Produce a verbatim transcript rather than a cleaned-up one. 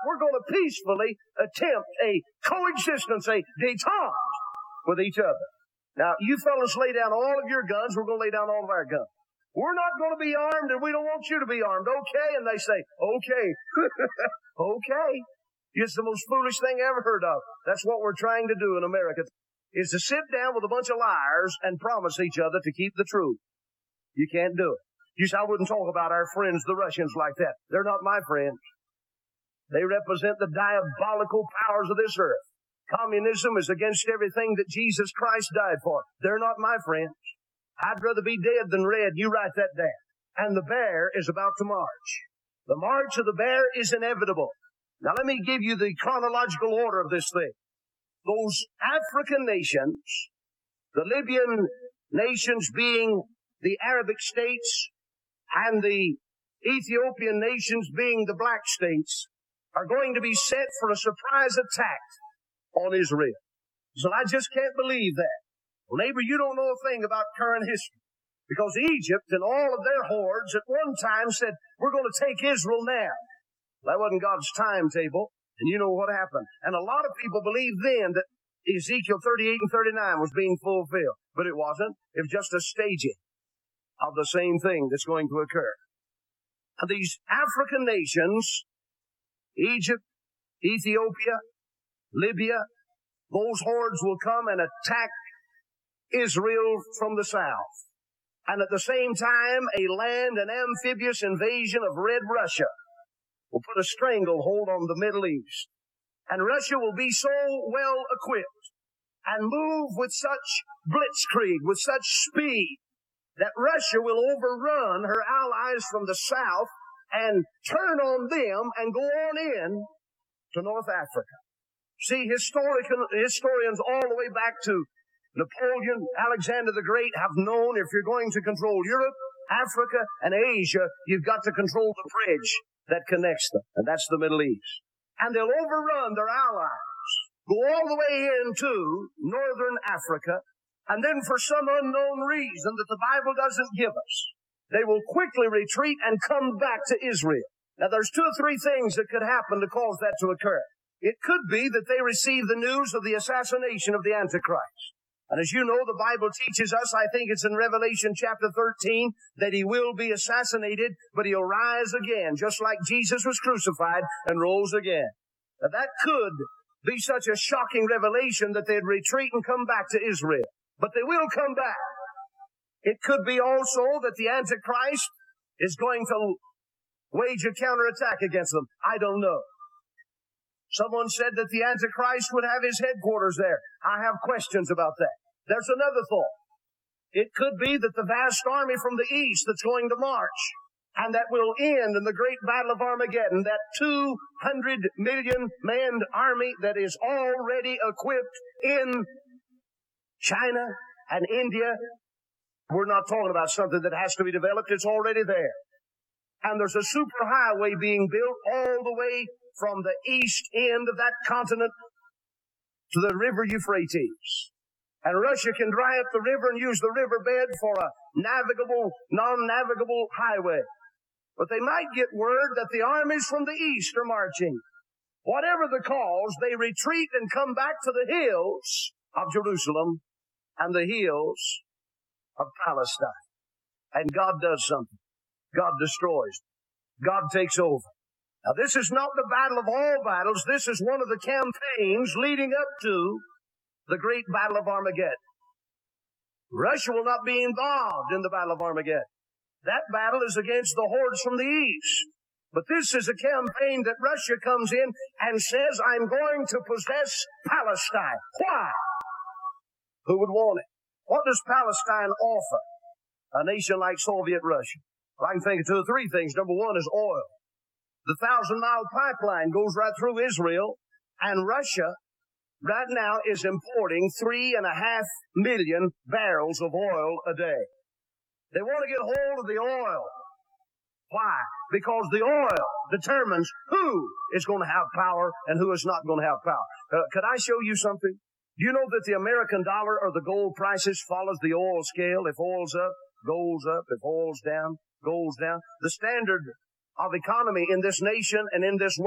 we're going to peacefully attempt a coexistence, a détente with each other. Now, you fellas lay down all of your guns. We're going to lay down all of our guns. We're not going to be armed, and we don't want you to be armed. Okay? And they say, okay. Okay. It's the most foolish thing I ever heard of. That's what we're trying to do in America, is to sit down with a bunch of liars and promise each other to keep the truth. You can't do it. You say, I wouldn't talk about our friends, the Russians, like that. They're not my friends. They represent the diabolical powers of this earth. Communism is against everything that Jesus Christ died for. They're not my friends. I'd rather be dead than red. You write that down. And the bear is about to march. The march of the bear is inevitable. Now let me give you the chronological order of this thing. Those African nations, the Libyan nations being the Arabic states, and the Ethiopian nations being the black states, are going to be set for a surprise attack on Israel. So I just can't believe that. Well, neighbor, you don't know a thing about current history. Because Egypt and all of their hordes at one time said, we're going to take Israel now. That wasn't God's timetable. And you know what happened. And a lot of people believed then that Ezekiel thirty-eight and thirty-nine was being fulfilled. But it wasn't. It was just a staging of the same thing that's going to occur. And these African nations, Egypt, Ethiopia, Libya, those hordes will come and attack Israel from the south. And at the same time, a land and amphibious invasion of Red Russia will put a stranglehold on the Middle East. And Russia will be so well equipped and move with such blitzkrieg, with such speed, that Russia will overrun her allies from the south and turn on them and go on in to North Africa. See, historical, historians all the way back to Napoleon, Alexander the Great have known if you're going to control Europe, Africa, and Asia, you've got to control the bridge that connects them, and that's the Middle East. And they'll overrun their allies, go all the way into northern Africa, and then for some unknown reason that the Bible doesn't give us, they will quickly retreat and come back to Israel. Now there's two or three things that could happen to cause that to occur. It could be that they receive the news of the assassination of the Antichrist. And as you know, the Bible teaches us, I think it's in Revelation chapter thirteen, that he will be assassinated, but he'll rise again, just like Jesus was crucified and rose again. Now that could be such a shocking revelation that they'd retreat and come back to Israel. But they will come back. It could be also that the Antichrist is going to wage a counterattack against them. I don't know. Someone said that the Antichrist would have his headquarters there. I have questions about that. There's another thought. It could be that the vast army from the east that's going to march, and that will end in the great battle of Armageddon, that two hundred million manned army that is already equipped in China and India. We're not talking about something that has to be developed. It's already there. And there's a superhighway being built all the way from the east end of that continent to the river Euphrates. And Russia can dry up the river and use the riverbed for a navigable, non-navigable highway. But they might get word that the armies from the east are marching. Whatever the cause, they retreat and come back to the hills of Jerusalem and the hills of Palestine. And God does something. God destroys. God takes over. Now, this is not the battle of all battles. This is one of the campaigns leading up to the great battle of Armageddon. Russia will not be involved in the battle of Armageddon. That battle is against the hordes from the east. But this is a campaign that Russia comes in and says, I'm going to possess Palestine. Why? Who would want it? What does Palestine offer a nation like Soviet Russia? Well, I can think of two or three things. Number one is oil. The thousand-mile pipeline goes right through Israel, and Russia right now is importing three and a half million barrels of oil a day. They want to get hold of the oil. Why? Because the oil determines who is going to have power and who is not going to have power. Uh, could I show you something? Do you know that the American dollar or the gold prices follows the oil scale? If oil's up, gold's up. If oil's down, gold's down. The standard of economy in this nation and in this world